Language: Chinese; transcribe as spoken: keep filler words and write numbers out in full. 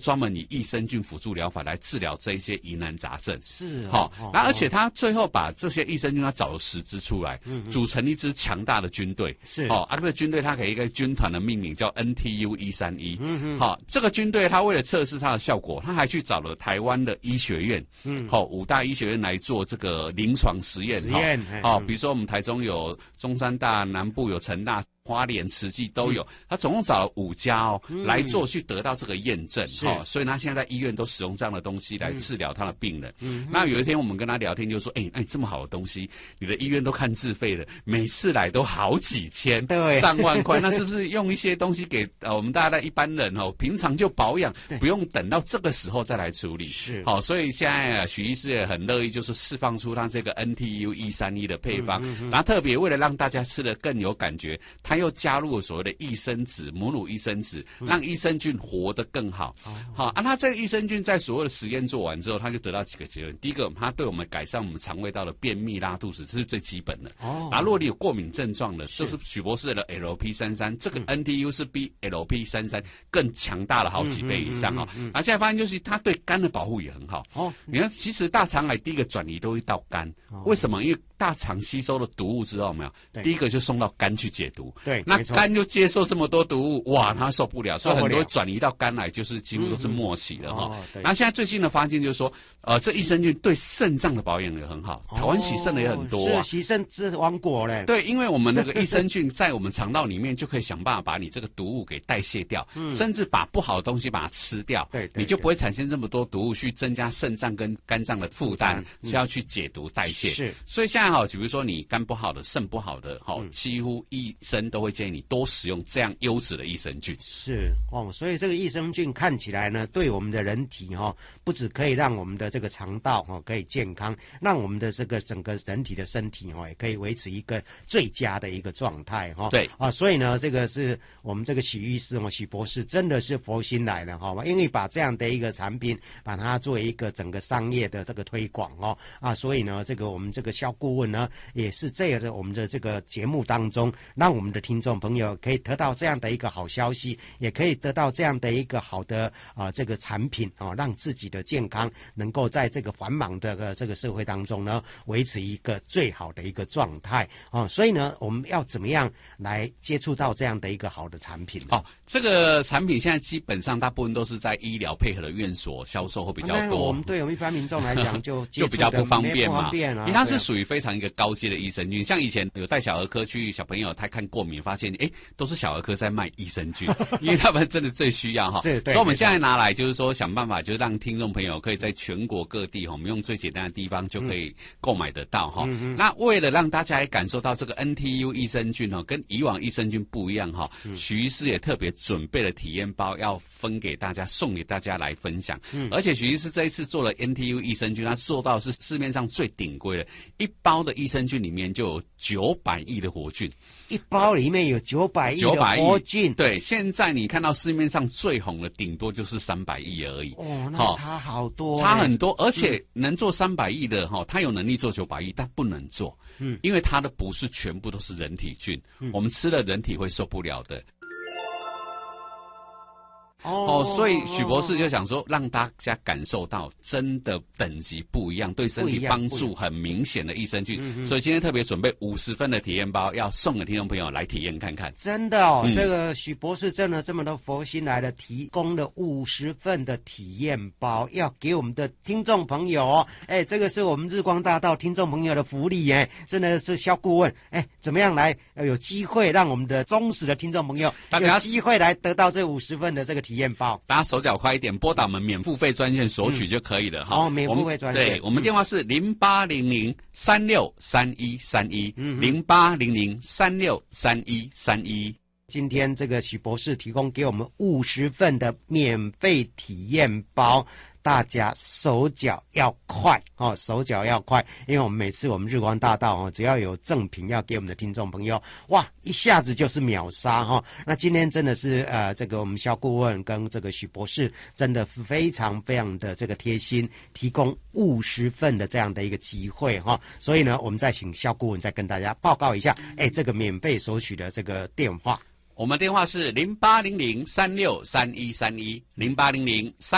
专门以益生菌辅助疗法来治疗这一些疑难杂症。 是好、 哦， 那而且他最后把这些益生菌他找了十支出来， 嗯嗯组成一支强大的军队。 是哦，啊，这个军队它给一个军团的命名叫 N T U 一三一。 嗯嗯， 好、这个军队他为了测试它的效果，他还去找了台湾的医学院， 嗯， 好、五大医学院来做这个临床实验。 实验， 哦， 嗯比如说我们台中有中山大，南部有成大。花莲、慈济都有，他总共找了五家哦、 嗯、 来做，去得到这个验证， 哦， 所以他现在在医院都使用这样的东西来治疗他的病人。 嗯， 那有一天我们跟他聊天，就说：“哎、欸，那、欸、这么好的东西，你的医院都看自费了，每次来都好几千、 对， 上万块，那是不是用一些东西给呃我们大家的一般人哦，平常就保养，不用等到这个时候再来处理？是好、哦，所以现在啊，许医师也很乐意，就是释放出他这个 N T U 一三一的配方，嗯嗯嗯然后特别为了让大家吃得更有感觉，他又加入了所谓的益生脂、母乳益生脂，让益生菌活得更好。好、嗯哦，啊，他这个益生菌在所有的实验做完之后，他就得到几个结论。第一个，它对我们改善我们肠胃道的便秘、拉肚子，这是最基本的。哦，然后如果你有过敏症状的，就是许博士的 L P 三三，这个 N T U 是比 L P 三三更强大了好几倍以上哦。然后现在发现就是它对肝的保护也很好。哦，你看，其实大肠癌第一个转移都会到肝，哦、为什么？因为大肠吸收了毒物之后，没有，第一个就送到肝去解毒。 对， 那肝就接受这么多毒物，哇，它受不了，所以很多转移到肝来，就是几乎都是末期了哈。然后现在最新的发现就是说，呃，这益生菌对肾脏的保养也很好。台湾洗肾的也很多、啊， 是洗肾之王国嘞。 对，因为我们那个益生菌在我们肠道里面就可以想办法把你这个毒物给代谢掉，嗯、甚至把不好的东西把它吃掉， 对， 对， 对， 你就不会产生这么多毒物去增加肾脏跟肝脏的负担，就、嗯、要去解毒代谢。 是， 所以现在哈，比如说你肝不好的、肾不好的，哈、嗯，几乎医生都会建议你多使用这样优质的益生菌。 是哦，所以这个益生菌看起来呢，对我们的人体哈、哦，不只可以让我们的这个肠道哈、哦、可以健康，让我们的这个整个人体的身体哈、哦、也可以维持一个最佳的一个状态哈。 对啊，所以呢，这个是我们这个许医师哦，许博士真的是佛心来了哈、哦，因为把这样的一个产品，把它作为一个整个商业的这个推广哦啊，所以呢，这个我们这个肖顾问呢，也是这样的我们的这个节目当中，让我们的听众朋友可以得到这样的一个好消息，也可以得到这样的一个好的啊、呃、这个产品啊、哦，让自己的健康能够在这个繁忙的、呃、这个社会当中呢，维持一个最好的一个状态啊、哦。所以呢，我们要怎么样来接触到这样的一个好的产品呢？ 哦，这个产品现在基本上大部分都是在医疗配合的院所销售会比较多。 啊、我们对我们一般民众来讲就就比较不方便嘛， 不方便啊、 因为它是属于非常一个高阶的益生菌。像以前有带小儿科去，小朋友他看过敏，发现哎都是小儿科在卖益生菌，因为他们真的最需要哈。 是，对。 所以我们现在拿来就是说想办法，就是让听众朋友可以在全国各地哈，我们用最简单的地方就可以购买得到哈。嗯、那为了让大家也感受到这个 N T U 益生菌哈，跟以往益生菌不一样哈，嗯、许医师也特别准备了体验包要分给大家，送给大家来分享。嗯、而且许医师这一次做了 N T U 益生菌，他做到是市面上最顶规的，一包的益生菌里面就有九百亿的活菌， 一包里面有九百亿的活菌。 对，现在你看到市面上最红的，顶多就是三百亿而已。 哦，那差好多、欸， 差很多。而且能做三百亿的哈，他有能力做九百亿，但不能做，嗯，因为它的不是全部都是人体菌，嗯、我们吃了人体会受不了的。哦，所以许博士就想说，让大家感受到真的等级不一样，对身体帮助很明显的益生菌。嗯、所以今天特别准备五十份的体验包，要送给听众朋友来体验看看。 真的哦，嗯、这个许博士真的这么多佛心来了，提供了五十份的体验包，要给我们的听众朋友哦。哎，这个是我们日光大道听众朋友的福利哎，真的是肖顾问哎，怎么样来有机会让我们的忠实的听众朋友有机会来得到这五十份的这个体验包？ 大家手脚快一点，拨打我们免付费专线索取就可以了哈、 嗯。哦，免付费专线。 对，我们电话是零八零零三六三一三一，零八零零三六三一三一。 今天这个许博士提供给我们五十份的免费体验包。大家手脚要快哦，手脚要快，因为我们每次我们日光大道哦，只要有赠品要给我们的听众朋友，哇，一下子就是秒杀哈、哦。那今天真的是呃，这个我们肖顾问跟这个许博士真的非常非常的这个贴心，提供五十份的这样的一个机会哈、哦。所以呢，我们再请肖顾问再跟大家报告一下，哎，这个免费索取的这个电话。 我们电话是零八零零三六三一三一，零八零零三。